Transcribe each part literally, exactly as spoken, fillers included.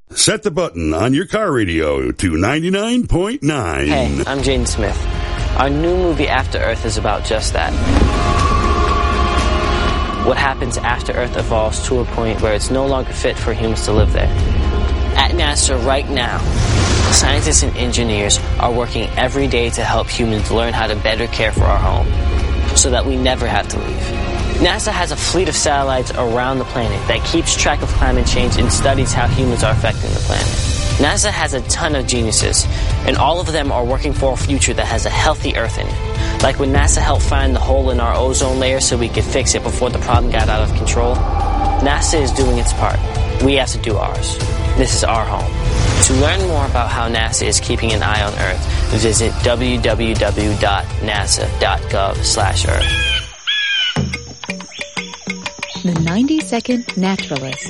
Set the button on your car radio to ninety-nine point nine. Hey, I'm Jaden Smith. Our new movie After Earth is about just that. What happens after Earth evolves to a point where it's no longer fit for humans to live there. At NASA right now, scientists and engineers are working every day to help humans learn how to better care for our home so that we never have to leave. NASA has a fleet of satellites around the planet that keeps track of climate change and studies how humans are affecting the planet. NASA has a ton of geniuses, and all of them are working for a future that has a healthy Earth in it. Like when NASA helped find the hole in our ozone layer so we could fix it before the problem got out of control, NASA is doing its part. We have to do ours. This is our home. To learn more about how NASA is keeping an eye on Earth, visit w w w dot nasa dot gov slash earth. The ninety second Naturalist.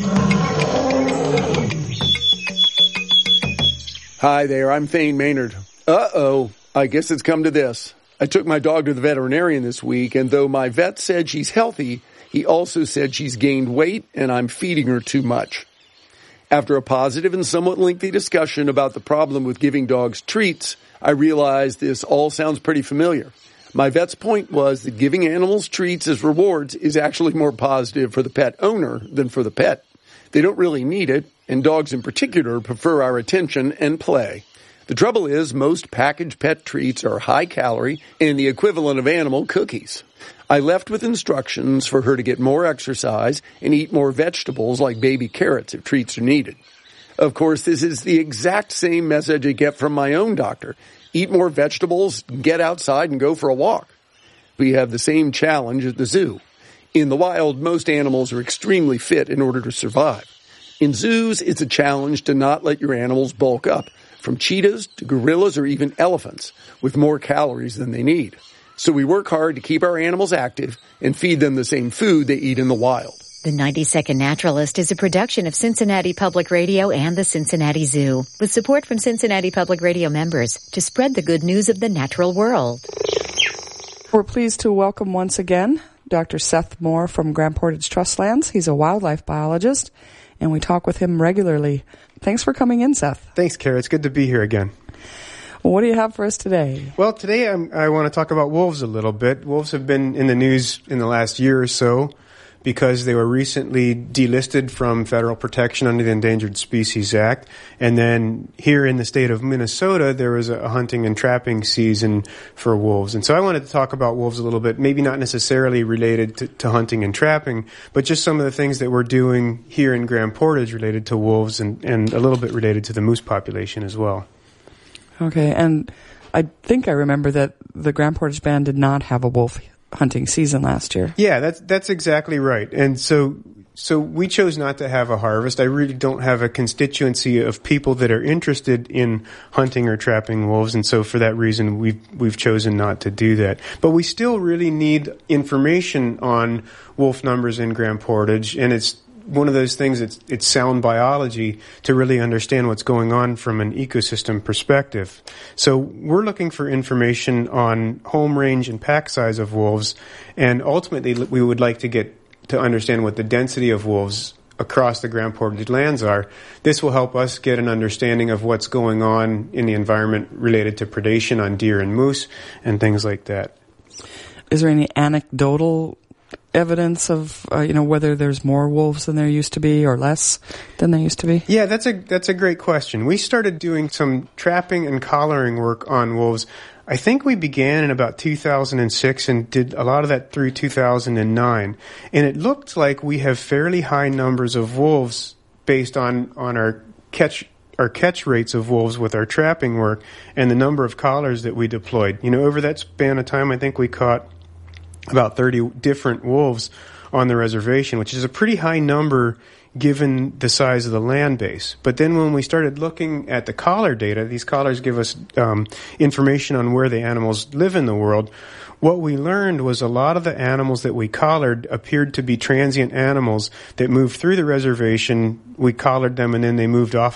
Hi there, I'm Thane Maynard. Uh-oh, I guess it's come to this. I took my dog to the veterinarian this week, and though my vet said she's healthy, he also said she's gained weight and I'm feeding her too much. After a positive and somewhat lengthy discussion about the problem with giving dogs treats, I realized this all sounds pretty familiar. My vet's point was that giving animals treats as rewards is actually more positive for the pet owner than for the pet. They don't really need it, and dogs in particular prefer our attention and play. The trouble is, most packaged pet treats are high-calorie and the equivalent of animal cookies. I left with instructions for her to get more exercise and eat more vegetables like baby carrots if treats are needed. Of course, this is the exact same message I get from my own doctor. Eat more vegetables, get outside, and go for a walk. We have the same challenge at the zoo. In the wild, most animals are extremely fit in order to survive. In zoos, it's a challenge to not let your animals bulk up, from cheetahs to gorillas or even elephants, with more calories than they need. So we work hard to keep our animals active and feed them the same food they eat in the wild. The ninety second Naturalist is a production of Cincinnati Public Radio and the Cincinnati Zoo, with support from Cincinnati Public Radio members to spread the good news of the natural world. We're pleased to welcome once again Doctor Seth Moore from Grand Portage Trust Lands. He's a wildlife biologist, and we talk with him regularly. Thanks for coming in, Seth. Thanks, Kara. It's good to be here again. Well, what do you have for us today? Well, today I'm, I want to talk about wolves a little bit. Wolves have been in the news in the last year or so because they were recently delisted from federal protection under the Endangered Species Act. And then here in the state of Minnesota, there was a hunting and trapping season for wolves. And so I wanted to talk about wolves a little bit, maybe not necessarily related to, to hunting and trapping, but just some of the things that we're doing here in Grand Portage related to wolves and, and a little bit related to the moose population as well. Okay, and I think I remember that the Grand Portage Band did not have a wolf hunting season last year. Yeah, that's that's exactly right. And so so we chose not to have a harvest. I really don't have a constituency of people that are interested in hunting or trapping wolves, and so for that reason we've we've chosen not to do that. But we still really need information on wolf numbers in Grand Portage, and it's one of those things, it's, it's sound biology to really understand what's going on from an ecosystem perspective. So we're looking for information on home range and pack size of wolves, and ultimately we would like to get to understand what the density of wolves across the Grand Portage lands are. This will help us get an understanding of what's going on in the environment related to predation on deer and moose and things like that. Is there any anecdotal evidence of uh, you know whether there's more wolves than there used to be or less than there used to be? Yeah, that's a that's a great question. We started doing some trapping and collaring work on wolves. I think we began in about two thousand six and did a lot of that through two thousand nine. And it looked like we have fairly high numbers of wolves based on, on our catch our catch rates of wolves with our trapping work and the number of collars that we deployed. You know, over that span of time, I think we caught about thirty different wolves on the reservation, which is a pretty high number given the size of the land base. But then when we started looking at the collar data, these collars give us um, information on where the animals live in the world. What we learned was a lot of the animals that we collared appeared to be transient animals that moved through the reservation. We collared them and then they moved off